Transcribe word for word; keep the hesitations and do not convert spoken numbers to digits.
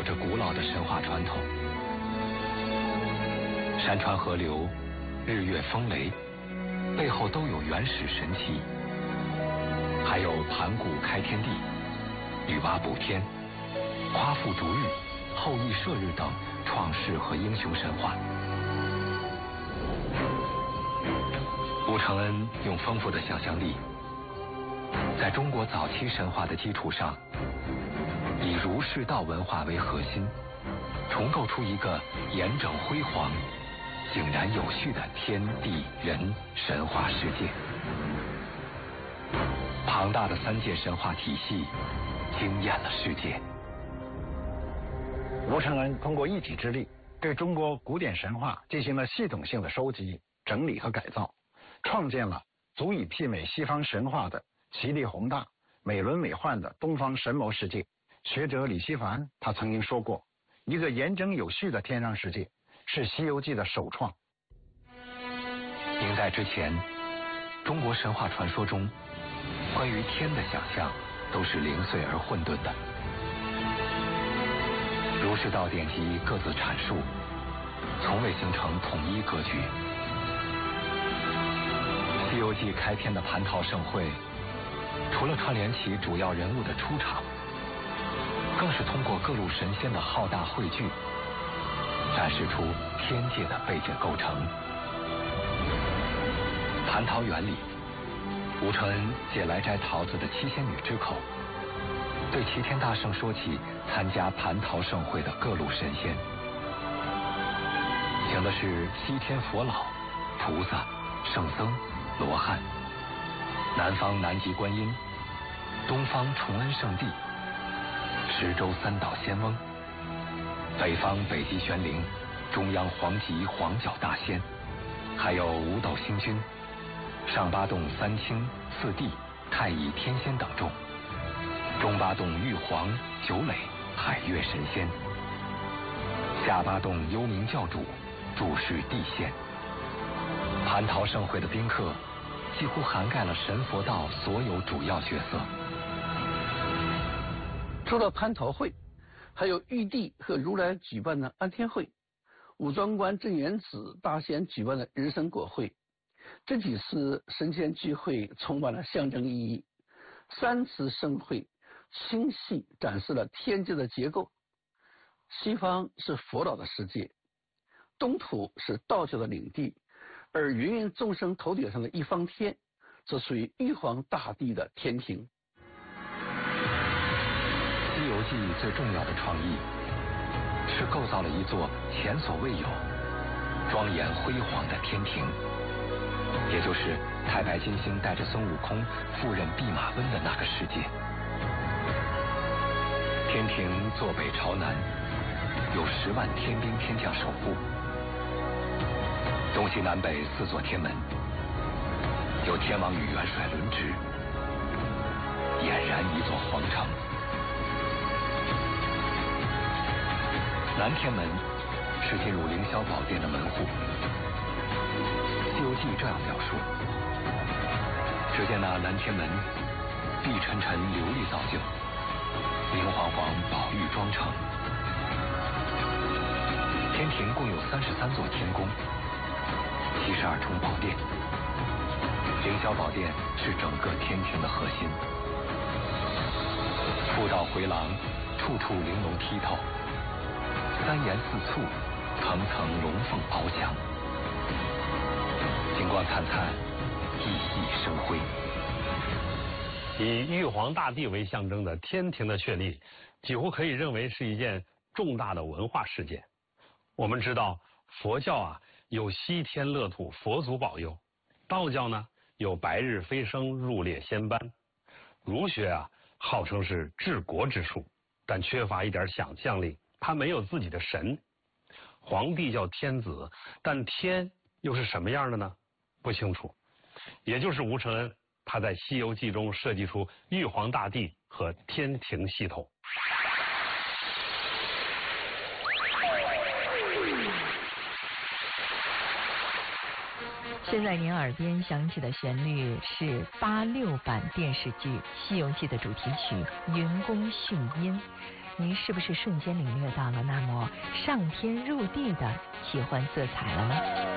有着古老的神话传统。山川河流、日月风雷，背后都有原始神奇。还有盘古开天地、女娲补天、夸父逐日、后羿射日等创世和英雄神话。吴承恩用丰富的想象力，在中国早期神话的基础上，以儒释道文化为核心，重构出一个严整辉煌、井然有序的天地人神话世界。庞大的三界神话体系惊艳了世界。 吴承恩通过一己之力，对中国古典神话进行了系统性的收集、整理和改造，创建了足以媲美西方神话的奇丽宏大、美轮美奂的东方神魔世界。学者李希凡他曾经说过，一个严整有序的天上世界是《西游记》的首创。 明代之前，中国神话传说中关于天的想象都是零碎而混沌的，儒释道典籍各自阐述，从未形成统一格局。《西游记》开篇的蟠桃盛会，除了串联起主要人物的出场，更是通过各路神仙的浩大汇聚，展示出天界的背景构成。蟠桃园里，吴承恩借来摘桃子的七仙女之口，对齐天大圣说起参加蟠桃盛会的各路神仙，请的是西天佛老、菩萨、圣僧、罗汉；南方南极观音，东方崇恩圣地，十洲三岛仙翁；北方北极玄灵，中央黄极黄角大仙，还有五斗星君、上八洞三清、四帝、太乙天仙等众，中八洞玉皇、九磊、海月神仙，下八洞幽冥教主、注释地仙。蟠桃盛会的宾客几乎涵盖了神佛道所有主要角色。 除了蟠桃会，还有玉帝和如来举办的安天会，武装观镇元子大仙举办的人参果会。这几次神仙聚会充满了象征意义，三次盛会清晰展示了天界的结构。西方是佛老的世界，东土是道教的领地，而芸芸众生头顶上的一方天，则属于玉皇大帝的天庭。 《西游记》最重要的创意是构造了一座前所未有、庄严辉煌的天庭，也就是太白金星带着孙悟空赴任弼马温的那个世界。天庭坐北朝南，有十万天兵天将守护，东西南北四座天门，有天王与元帅轮值，俨然一座皇城。南天门是进入凌霄宝殿的门户。《西游记》这样描述：只见那南天门碧沉沉琉璃造就，明晃晃宝玉妆成。天庭共有三十三座天宫，七十二重宝殿。凌霄宝殿是整个天庭的核心。复道回廊，处处玲珑剔透，三檐四簇，层层龙凤翱翔，金光灿灿，熠熠生辉。 以玉皇大帝为象征的天庭的确立，几乎可以认为是一件重大的文化事件。我们知道，佛教啊有西天乐土佛祖保佑，道教呢有白日飞升入列仙班，儒学啊号称是治国之术，但缺乏一点想象力，它没有自己的神。皇帝叫天子，但天又是什么样的呢？不清楚。也就是吴承恩他在《西游记》中设计出玉皇大帝和天庭系统。 现在您耳边响起的旋律是八六版电视剧《西游记》的主题曲《云宫迅音》。 您是不是瞬间领略到了那么上天入地的奇幻色彩了呢？